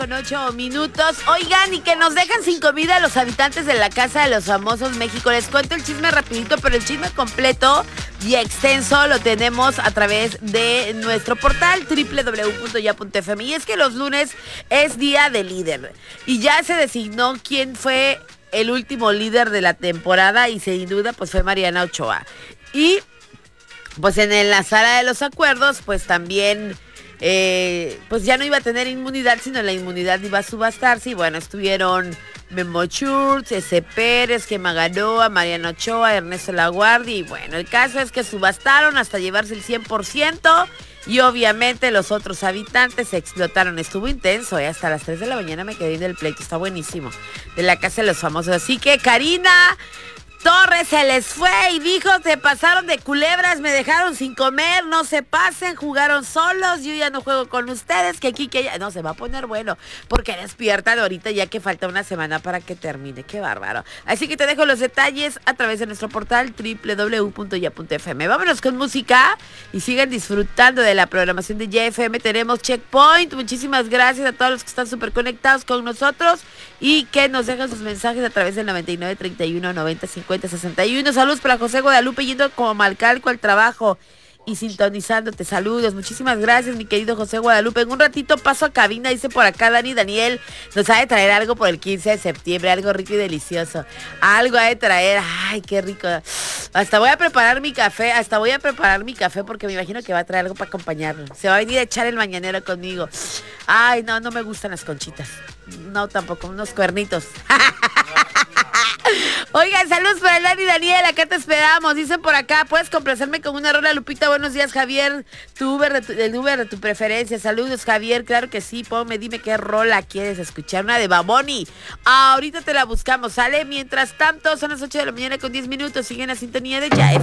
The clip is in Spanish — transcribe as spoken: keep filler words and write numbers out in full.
con ocho minutos. Oigan, y que nos dejan sin comida a los habitantes de la Casa de los Famosos México. Les cuento el chisme rapidito, pero el chisme completo y extenso lo tenemos a través de nuestro portal doble u doble u doble u punto ya punto efe eme. Y es que los lunes es día de líder. Y ya se designó quién fue el último líder de la temporada y sin duda pues fue Mariana Ochoa. Y pues en la sala de los acuerdos pues también... Eh, pues ya no iba a tener inmunidad, sino la inmunidad iba a subastarse. Y bueno, estuvieron Memo Schultz, Ese Pérez, Gemma Ganoa, Mariana Ochoa, Ernesto Laguardia. Y bueno, el caso es que subastaron hasta llevarse el cien por ciento. Y obviamente los otros habitantes se explotaron. Estuvo intenso, ¿eh? Hasta las tres de la mañana me quedé en el pleito. Está buenísimo. De la Casa de los Famosos. Así que Karina Torres se les fue y dijo, se pasaron de culebras, me dejaron sin comer, no se pasen, jugaron solos, yo ya no juego con ustedes, que aquí, que allá. No, se va a poner bueno, porque despiertan ahorita ya que falta una semana para que termine, qué bárbaro. Así que te dejo los detalles a través de nuestro portal doble u doble u doble u punto ya punto efe eme. Vámonos con música y sigan disfrutando de la programación de Ya Efe Eme. Tenemos Checkpoint, muchísimas gracias a todos los que están súper conectados con nosotros y que nos dejan sus mensajes a través del noventa y nueve, treinta y uno, noventa, cincuenta, sesenta y uno. Saludos para José Guadalupe yendo como Malcalco al trabajo y sintonizándote. Saludos, muchísimas gracias mi querido José Guadalupe. En un ratito paso a cabina, dice por acá Dani Daniel, nos ha de traer algo por el quince de septiembre, algo rico y delicioso, algo ha de traer, ay qué rico, hasta voy a preparar mi café, hasta voy a preparar mi café porque me imagino que va a traer algo para acompañarlo, se va a venir a echar el mañanero conmigo. Ay no, no me gustan las conchitas, no tampoco, unos cuernitos. Oigan, saludos para el Dani Daniel, acá te esperamos. Dicen por acá, puedes complacerme con una rola, Lupita. Buenos días, Javier, tu Uber de tu, el Uber de tu preferencia. Saludos, Javier, claro que sí. Ponme, dime qué rola quieres escuchar. Una de Baboni. Ahorita te la buscamos, ¿sale? Mientras tanto, son las ocho de la mañana con diez minutos. Siguen la sintonía de Ya Efe